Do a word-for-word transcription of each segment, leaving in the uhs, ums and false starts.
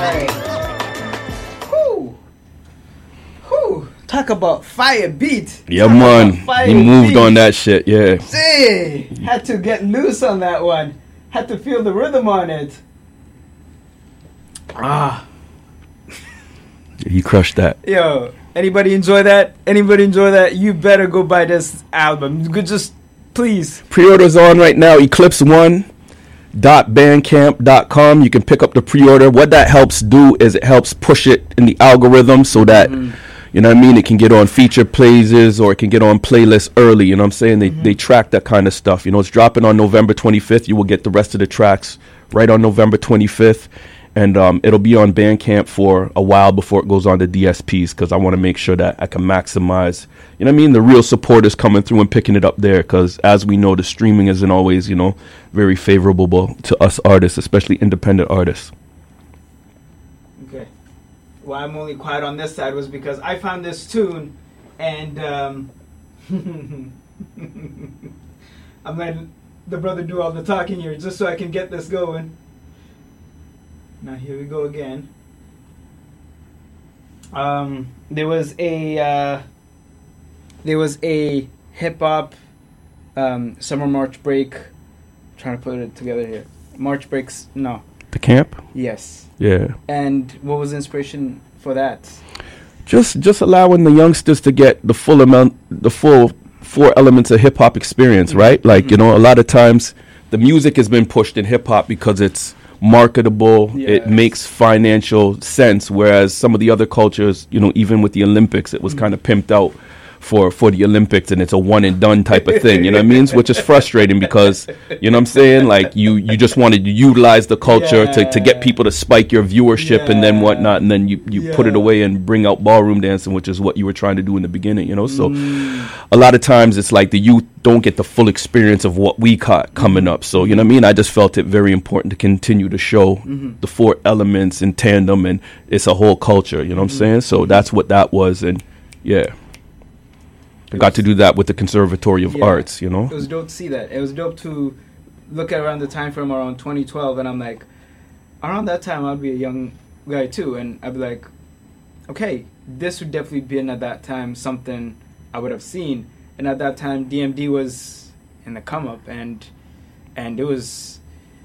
Whoo. Whoo. Talk about fire beat. Yeah, Talk man. Fire He moved beat. on that shit, yeah. Say, had to get loose on that one. Had to feel the rhythm on it. Ah. He crushed that. Yo, anybody enjoy that? Anybody enjoy that? You better go buy this album. You could just, please. Pre-order's on right now. eclipse one dot bandcamp dot com. You can pick up the pre-order. What that helps do is it helps push it in the algorithm so that, mm-hmm. you know what I mean, it can get on featured plays or it can get on playlists early. You know what I'm saying? They, mm-hmm. they track that kind of stuff. You know, it's dropping on November twenty-fifth. You will get the rest of the tracks right on November twenty-fifth. And um, it'll be on Bandcamp for a while before it goes on to D S Ps because I want to make sure that I can maximize, you know what I mean, the real supporters coming through and picking it up there because as we know, the streaming isn't always, you know, very favorable to us artists, especially independent artists. Okay. Why I'm only quiet on this side was because I found this tune and um, I'm letting the brother do all the talking here just so I can get this going. Now here we go again. Um, there was a uh, there was a hip hop um, summer March break. I'm trying to put it together here. March breaks. No. The camp. Yes. Yeah. And what was the inspiration for that? Just just allowing the youngsters to get the full amount, the full four elements of hip hop experience, mm-hmm. right? Like mm-hmm. you know, a lot of times the music has been pushed in hip hop because it's marketable, yes. It makes financial sense, whereas some of the other cultures, you know, even with the Olympics, it was mm. kind of pimped out for for the Olympics and it's a one and done type of thing, you know what I mean? Which is frustrating because, you know what I'm saying, like you you just wanted to utilize the culture yeah. to, to get people to spike your viewership yeah. and then whatnot, and then you, you yeah. put it away and bring out ballroom dancing, which is what you were trying to do in the beginning, you know? So mm. a lot of times it's like the youth don't get the full experience of what we caught coming up. So, you know what I mean? I just felt it very important to continue to show mm-hmm. the four elements in tandem, and it's a whole culture, you know what mm-hmm. I'm saying? So mm-hmm. that's what that was, and yeah. I got to do that with the Conservatory of yeah, Arts, you know? It was dope to see that. It was dope to look at around the time frame around twenty twelve, and I'm like, around that time, I'd be a young guy too, and I'd be like, okay, this would definitely been at that time something I would have seen. And at that time, D M D was in the come up, and and it was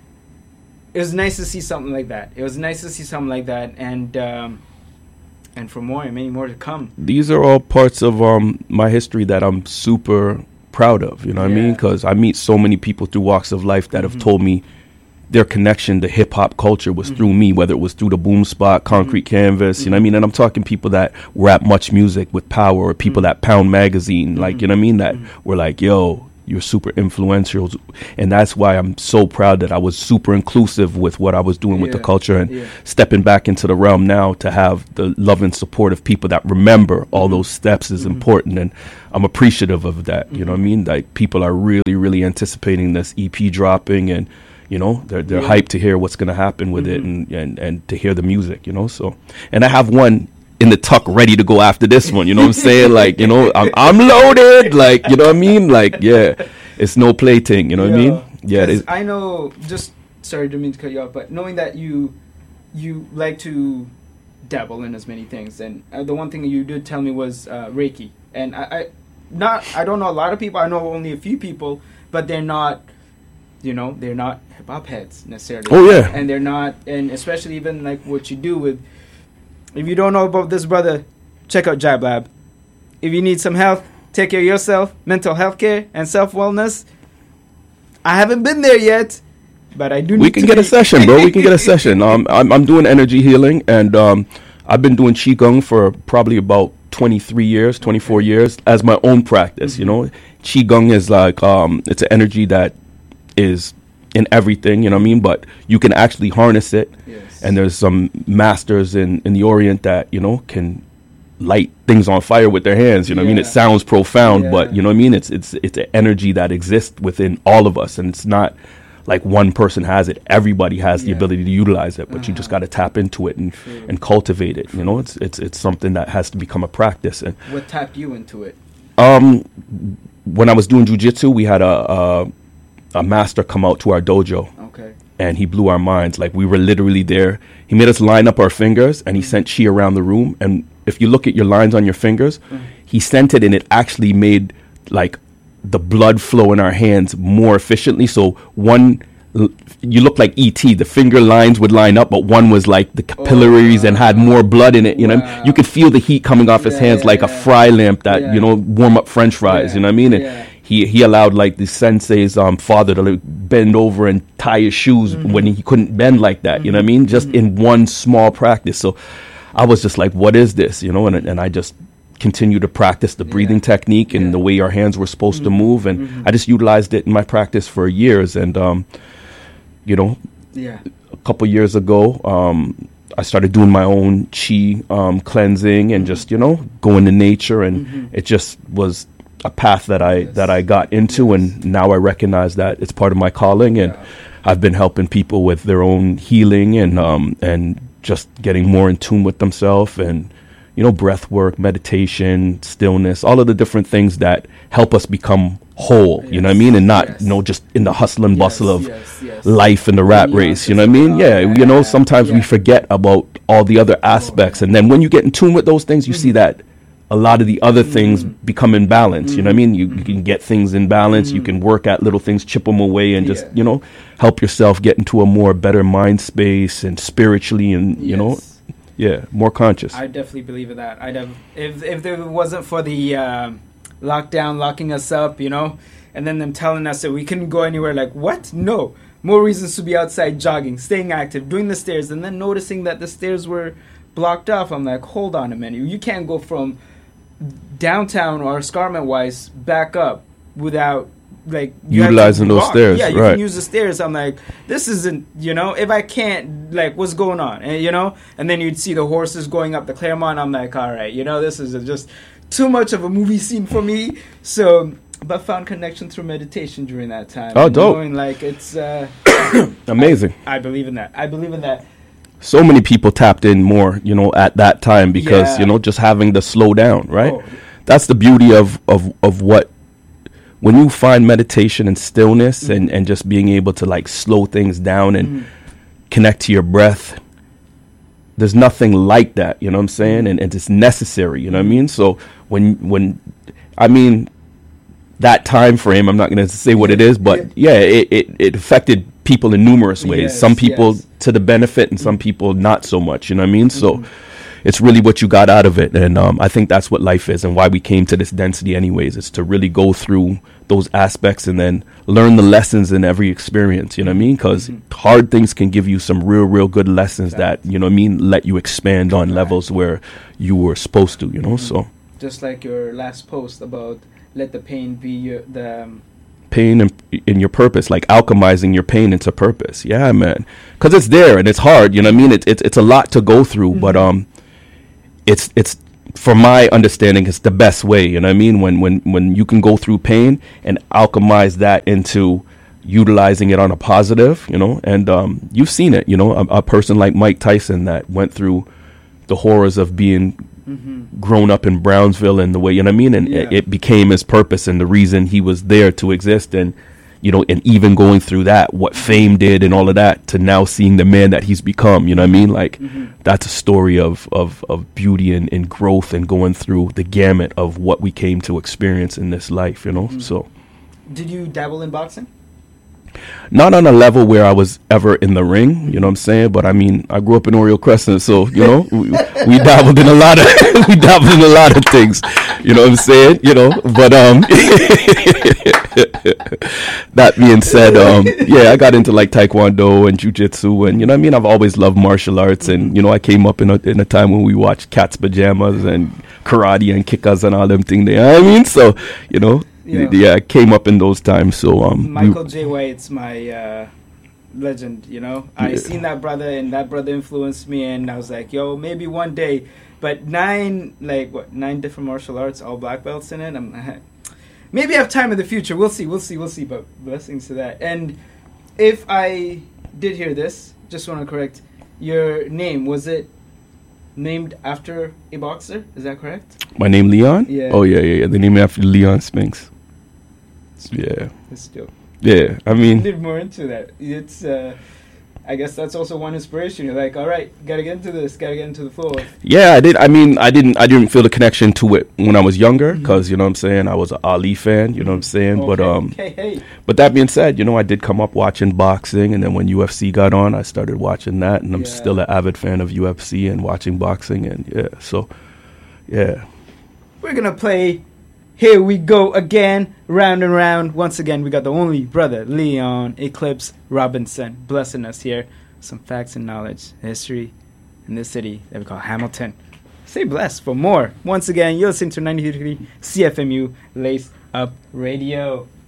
it was nice to see something like that. It was nice to see something like that, and um, and for more, and many more to come. These are all parts of um, my history that I'm super proud of. You know what yeah. I mean? Because I meet so many people through walks of life that mm-hmm. have told me their connection to hip hop culture was mm-hmm. through me, whether it was through the Boom Spot, Concrete mm-hmm. Canvas, mm-hmm. you know what I mean? And I'm talking people that were at Much Music with Power, or people mm-hmm. at Pound Magazine, like, mm-hmm. you know what I mean? That mm-hmm. were like, yo, you're super influential. And that's why I'm so proud that I was super inclusive with what I was doing yeah. with the culture, and yeah. stepping back into the realm now to have the love and support of people that remember all mm-hmm. those steps is mm-hmm. important. And I'm appreciative of that. Mm-hmm. You know what I mean? Like, people are really, really anticipating this E P dropping, and you know, they're they're yeah. hyped to hear what's going to happen with mm-hmm. it, and, and, and to hear the music, you know. So, and I have one in the tuck ready to go after this one, you know what I'm saying? Like, you know, I'm, I'm loaded, like, you know what I mean? Like, yeah, it's no play thing, you know yeah. what I mean? Yeah. It is. I know, just, sorry, didn't mean to cut you off, but knowing that you you like to dabble in as many things, and uh, the one thing you did tell me was uh, Reiki. And I, I, not, I don't know a lot of people, I know only a few people, but they're not, you know, they're not hip-hop heads necessarily. Oh, yeah. And they're not, and especially even like what you do with, if you don't know about this brother, check out Jab Lab. If you need some health, take care of yourself, mental health care, and self-wellness, I haven't been there yet, but I do need We can to get be. a session, bro. We can get a session. Um, I'm, I'm doing energy healing, and um, I've been doing Qigong for probably about twenty-three years, twenty-four okay. years as my own practice, mm-hmm. you know. Qigong is like, um, it's an energy that is in everything, you know what I mean? But you can actually harness it. Yes. And there's some masters in, in the Orient that, you know, can light things on fire with their hands, you know yeah. what I mean? It sounds profound, yeah. but you know what I mean? It's it's it's an energy that exists within all of us, and it's not like one person has it. Everybody has yeah. the ability to utilize it, but uh-huh. you just got to tap into it and, and cultivate it. You know, it's it's it's something that has to become a practice. And what tapped you into it? Um, when I was doing jiu-jitsu, we had a, a a master come out to our dojo. Okay. and he blew our minds. Like, we were literally there. He made us line up our fingers, and he sent chi around the room. And if you look at your lines on your fingers, mm. he sent it, and it actually made like the blood flow in our hands more efficiently. So one, you look like E T. The finger lines would line up, but one was like the capillaries oh, and had more blood in it. You wow. know, you could feel the heat coming off yeah, his hands yeah, like yeah. a fry lamp that yeah. you know warm up French fries. Yeah, you know what I mean? Yeah. He he allowed like the sensei's um, father to like, bend over and tie his shoes mm-hmm. when he couldn't bend like that. Mm-hmm. You know what I mean? Just mm-hmm. in one small practice. So I was just like, what is this? You know, and and I just continued to practice the breathing yeah. technique and yeah. the way our hands were supposed mm-hmm. to move, and mm-hmm. I just utilized it in my practice for years. And um, you know, yeah. a couple years ago, um, I started doing my own chi um, cleansing and mm-hmm. just you know going to nature, and mm-hmm. it just was a path that I yes. that I got into, yes. and now I recognize that it's part of my calling, and yeah. I've been helping people with their own healing and um and just getting more in tune with themselves, and you know breath work, meditation, stillness, all of the different things that help us become whole. Yes. You know what I mean, and not yes. you know just in the hustle and bustle yes. of yes. Yes. life and the rat yeah, race. You know what I mean? Yeah, yeah. You know sometimes yeah. we forget about all the other aspects, oh, and then when you get in tune with those things, you mm-hmm. see that a lot of the other things mm. become in balance. Mm. You know what I mean? You, you can get things in balance. Mm. You can work at little things, chip them away, and yeah. just, you know, help yourself get into a more better mind space and spiritually and, you yes. know, yeah, more conscious. I definitely believe in that. I'd have, if, if there wasn't for the uh, lockdown, locking us up, you know, and then them telling us that we couldn't go anywhere, like, what? No. More reasons to be outside jogging, staying active, doing the stairs, and then noticing that the stairs were blocked off. I'm like, hold on a minute. You can't go from downtown or escarpment wise back up without like utilizing those stairs. Yeah, you right. can use the stairs. I'm like, this isn't, you know, if I can't, like, what's going on? And you know, and then you'd see the horses going up the Claremont. I'm like, all right, you know, this is a, just too much of a movie scene for me. So, but found connection through meditation during that time. Oh, dope! Knowing, like, it's uh, amazing. I, I believe in that. I believe in that. So many people tapped in more, you know, at that time because, yeah. you know, just having to slow down, right? Oh. That's the beauty of, of, of what, when you find meditation and stillness mm-hmm. and, and just being able to like slow things down and mm-hmm. connect to your breath, there's nothing like that, you know what I'm saying? And, and it's necessary, you know what I mean? So when, when, I mean, that time frame, I'm not going to say what it is, but yeah, it, it, it affected people in numerous ways. Yes, some people yes. to the benefit and some people not so much, you know what I mean? Mm-hmm. So it's really what you got out of it. And um, I think that's what life is and why we came to this density anyways, is to really go through those aspects and then learn the lessons in every experience, you know what I mean? Because mm-hmm. hard things can give you some real, real good lessons exactly. that, you know what I mean, let you expand on right. levels where you were supposed to, you know? Mm-hmm. So just like your last post about let the pain be your, the... Um, pain in, in your purpose, like alchemizing your pain into purpose. Yeah, man. Because it's there and it's hard, you know what I mean? It, it, it's a lot to go through, mm-hmm. but um, it's, it's from my understanding, it's the best way, you know what I mean? When, when, when you can go through pain and alchemize that into utilizing it on a positive, you know, and um, you've seen it, you know, a, a person like Mike Tyson that went through the horrors of being mm-hmm. grown up in Brownsville and the way, you know what I mean? And yeah. it, it became his purpose and the reason he was there to exist. And, you know, and even going through that, what fame did and all of that, to now seeing the man that he's become, you know what I mean? Like, mm-hmm. that's a story of, of, of beauty and, and growth and going through the gamut of what we came to experience in this life, you know? Mm-hmm. So, did you dabble in boxing? Not on a level where I was ever in the ring, you know what I'm saying? But I mean, I grew up in Oriole Crescent, so, you know, we, we dabbled in a lot of, we dabbled in a lot of things, you know what I'm saying? You know, but, um, that being said, um, yeah, I got into like Taekwondo and Jiu-Jitsu and, you know what I mean? I've always loved martial arts and, you know, I came up in a, in a time when we watched Cat's Pajamas and karate and kickers and all them things there, you know what I mean? So, you know, yeah, yeah, I came up in those times. So um, Michael J. White's my uh, legend. You know, I yeah. seen that brother, and that brother influenced me, and I was like, yo, maybe one day. But nine, like what, nine different martial arts, all black belts in it. I'm maybe I have time in the future. We'll see. We'll see. We'll see. But blessings to that. And if I did hear this, just want to correct your name. Was it named after a boxer? Is that correct? My name Leon? Yeah. Oh yeah, yeah, yeah. They named me after Leon Spinks. Yeah. That's dope. Yeah, I mean, a little more into that. It's uh, I guess that's also one inspiration. You're like, all right, gotta get into this, gotta get into the flow. Yeah, I did. I mean, I didn't. I didn't feel the connection to it when I was younger, because mm-hmm. you know what I'm saying. I was an Ali fan. You know what I'm saying. Okay. But um, hey, hey. but that being said, you know, I did come up watching boxing, and then when U F C got on, I started watching that, and I'm yeah. still an avid fan of U F C and watching boxing, and yeah, so yeah. We're gonna play. Here we go again, round and round. Once again, we got the only brother, Leon Eclipse Robinson, blessing us here. Some facts and knowledge, history in this city that we call Hamilton. Stay blessed for more. Once again, you're listening to ninety-three C F M U Lace Up Radio.